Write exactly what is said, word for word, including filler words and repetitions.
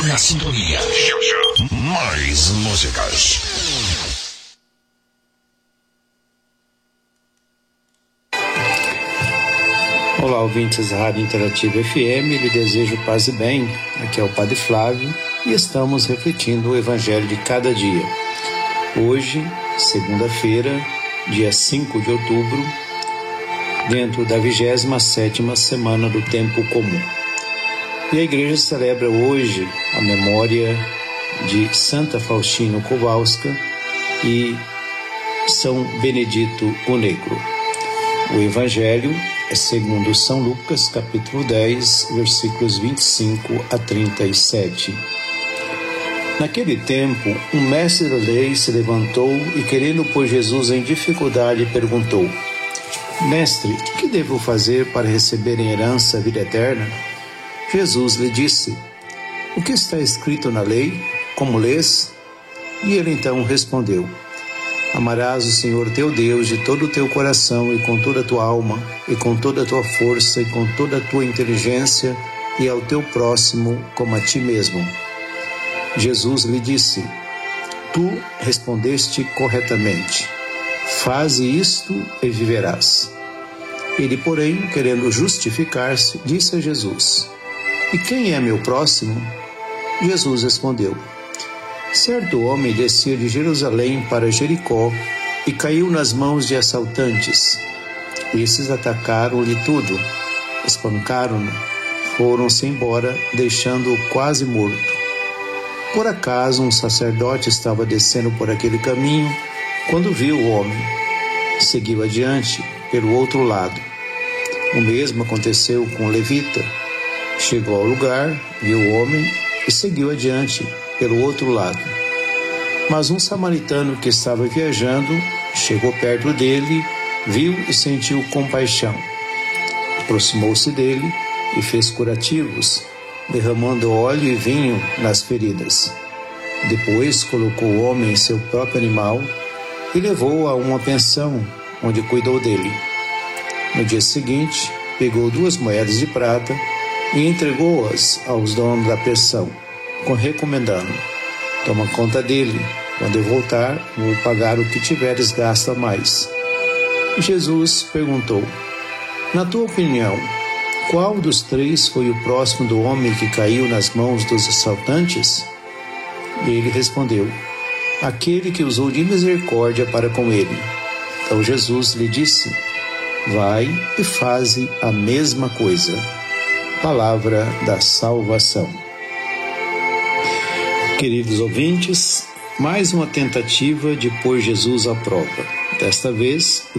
Mantenha a sintonia. Já, já. Mais músicas. Olá, ouvintes da Rádio Interativa F M, lhe desejo paz e bem. Aqui é o Padre Flávio e estamos refletindo o Evangelho de cada dia. Hoje, segunda-feira, dia cinco de outubro, dentro da vigésima sétima semana do Tempo Comum. E a Igreja celebra hoje a memória de Santa Faustina Kowalska e São Benedito o Negro. O Evangelho é segundo São Lucas, capítulo dez, versículos vinte e cinco a trinta e sete. Naquele tempo, um mestre da lei se levantou e, querendo pôr Jesus em dificuldade, perguntou: Mestre, o que devo fazer para receber em herança a vida eterna? Jesus lhe disse: O que está escrito na lei? Como lês? E ele então respondeu: Amarás o Senhor teu Deus de todo o teu coração e com toda a tua alma, e com toda a tua força e com toda a tua inteligência, e ao teu próximo como a ti mesmo. Jesus lhe disse: Tu respondeste corretamente. Faze isto e viverás. Ele, porém, querendo justificar-se, disse a Jesus: E quem é meu próximo? Jesus respondeu: Certo homem descia de Jerusalém para Jericó e caiu nas mãos de assaltantes. Esses atacaram-lhe tudo, espancaram-no, foram-se embora, deixando-o quase morto. Por acaso um sacerdote estava descendo por aquele caminho quando viu o homem. Seguiu adiante pelo outro lado. O mesmo aconteceu com o levita. Chegou ao lugar, viu o homem e seguiu adiante pelo outro lado. Mas um samaritano que estava viajando chegou perto dele, viu e sentiu compaixão. Aproximou-se dele e fez curativos, derramando óleo e vinho nas feridas. Depois colocou o homem em seu próprio animal e levou-o a uma pensão, onde cuidou dele. No dia seguinte, pegou duas moedas de prata e entregou-as aos donos da pensão, recomendando: Toma conta dele, quando eu voltar, vou pagar o que tiveres gasto a mais. Jesus perguntou: Na tua opinião, qual dos três foi o próximo do homem que caiu nas mãos dos assaltantes? Ele respondeu: Aquele que usou de misericórdia para com ele. Então Jesus lhe disse: Vai e faze a mesma coisa. Palavra da salvação. Queridos ouvintes, mais uma tentativa de pôr Jesus à prova. Desta vez,